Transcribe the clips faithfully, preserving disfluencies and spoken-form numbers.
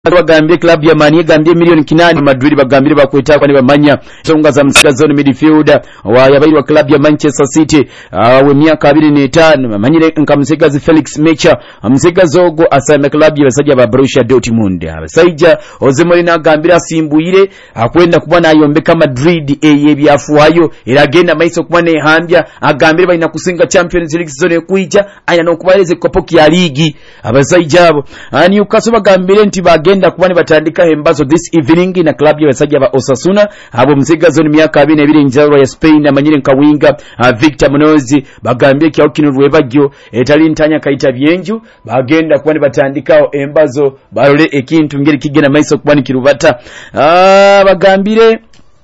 bagambye club ya Mani gambye milioni kinani Madrid bagambye bakweta kwa bamanya songa za msiga zone midfielder wa yabairwa club ya Manchester City awe myaka abiri n'etaano bamanyire nkamusiga zi Felix Mecha amusiga zogo asame club ya basajja ba Borussia Dortmund abasajja ozemolina gambira simbuyire akwenda kubona ayombeka Madrid eye byafuayo iragenda maiso kubona ehambya agambire balina kusinga Champions League zone kuija aina nokubaleze kopoki ya ligi abasajja abo Newcastle bagambire nti bagenda kubani batandika hembazo this evening na club ya basajja ba Osasuna abo msiga zone myaka abiri n'ebiri njalo ya Spain amanyire nkawinga uh, Victor Munozi bagambye kya okino rwebagyo etali ntanya kaita byenju bagenda kubani batandika embazo barole ekintu ngeri kigena maiso kubani kirubata ah bagambire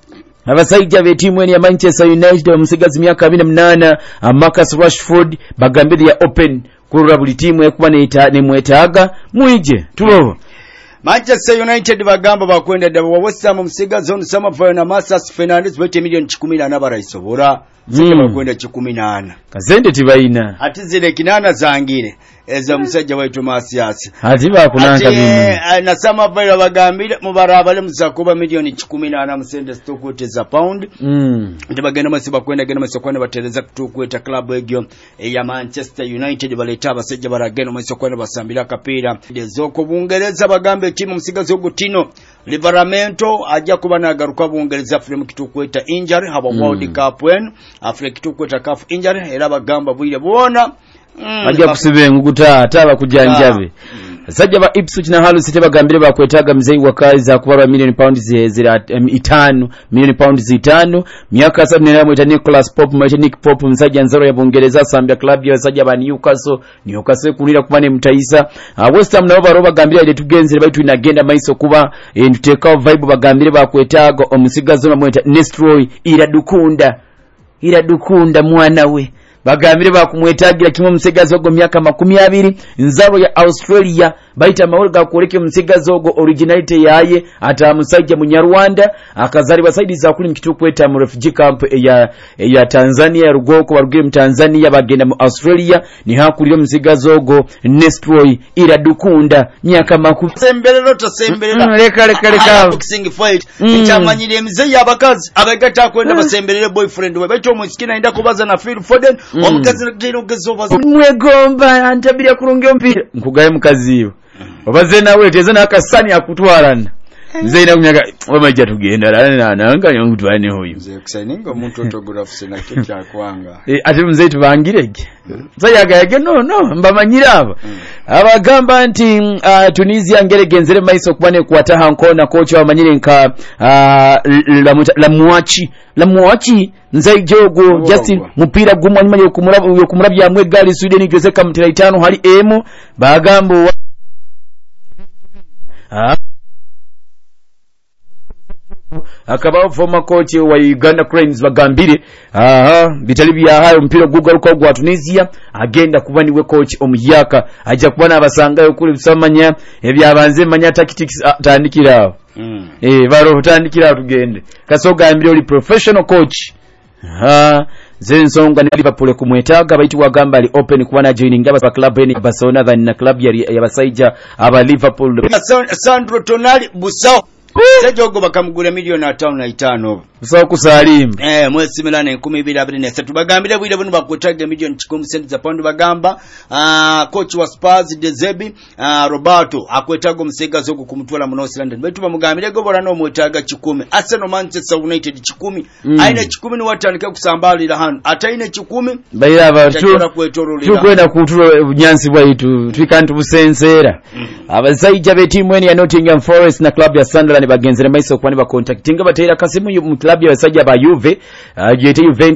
abasajja be timu ya Manchester United bamusigazi myaka abiri n'umunana Marcus Rashford bagambye ya open kurura buli timu ekuba ne mwetaaga muije tulobo Manchester United bagamba bakwenda dabo wa West Ham musiga zone Samafayo na Marcus Fernandes bete milioni kumi na nane baraisobora zike mm. bakwenda kumi na nane kazende tibaina ati zile kinana zangire eza musajja waitu Masiasi ati bakunanka bino na Samafayo bagambira mubarabale musakuba milioni kumi na nane musende stokote za pound mm. ndi bagenda masiba kwenda genda masokwana batereza kutukweta club egyo ya Manchester United baleta abasajja baragenda masokwana basambira kapira ndezoko bungereza bagambe timu musigazi ogutino Liveramento ajja kuba nagaruka bungereza frame kitukweta injury haba mm. World Cup wen afre kitukweta C A F injury era bagamba bwire bona mm, ajja kusibengu guta ataba kujanjabe sajja ba Ipswich na Hull City bagambire bakwetaga mzei wa kazi kubarwa milioni pound zira itano milioni pound zitano miaka saba nene mwita Nicholas Pop mwita Nick Pop msajja nzaro ya Bungereza sambia club ya sajja ba Newcastle Newcastle kunira kubane mtaisa uh, West Ham nabo baroba gambire ile tugenze baitu inagenda maiso kuba e, nteka vibe bagambire bakwetaga omusigazo mwita Nestroy iradukunda iradukunda mwana we bagambire bakumwetagira kimwe musigazo ogo myaka makumi abiri nzaro ya Australia baita mahoro gakoreke musigazo ogo originality yaye ata musajja munyarwanda akazari basaidi za kuli mkitukweta mu refugee camp ya ya Tanzania ya rugoko barugire mu Tanzania bagenda mu Australia ni hakulire musigazo ogo Nestroy iradukunda myaka makumi sembelero to sembelera mm, leka leka leka boxing fight nchamanyire mm. emize yabakazi abagata kwenda mm. basembelere boyfriend we baito musikina inda kubaza na Phil Foden mm. omukazi n'kiro gezoba mwegomba antabira kurunga mpira nkugaye mukaziyo obaze nawe teze nakasani akutwarana nzeina kunyaga wamajja tugenda lana nanga nyongutwane hoyo nze kusaninga omuntu otogorafuse na kya kwanga eh ate mzee tubangirege sayaga yage no no mbamanyira aba abagamba nti uh, Tunisia ngeregenzere maiso kubane kwata hankona kocha wamanyire nka uh, la muachi la muachi nzai jogo Justin mupira gumwanyuma yo kumuraba yo kumurabya mwe gali Sweden Jose Kamtira itano hali emo bagambo ah akaba former coach wa Uganda Cranes bagambire aha bitali bya hayo mpira gugaruka gwa Tunisia agenda kubaniwe coach omuyaka ajja kubana abasangayo kuli bisamanya ebyabanze manya tactics tandikira mm. eh baro tandikira tugende kasoga ambire oli professional coach aha zensonga ne Liverpool kumwetaga baiti wagamba ali open kubana joining aba club eni Barcelona than na club ya, ya basaija aba Liverpool Sandro Tonali Busao Sejogo bakamugura milioni atano na itano Busao kusalim eh mwezi milane kumi na mbili na tatu bagambira bwire bunu bakotaga milioni kumi senti za pound bagamba uh, coach wa Spurs De Zerbi uh, Roberto akwetaga musega zogo kumutwala mu North London betu bamugambira gobora no mwetaga kikumi Arsenal Manchester United kikumi mm. aina kikumi ni watandika kusambalira hano ataine kikumi bayira abantu tukwenda kutulo nyansi bwaitu twikantu busensera mm. abazaija be timu eni ya Nottingham Forest na club ya Sunderland bagenzere maiso kwani ba contactinga batera kasimu mu club ya basajja ba Juve uh, Juventus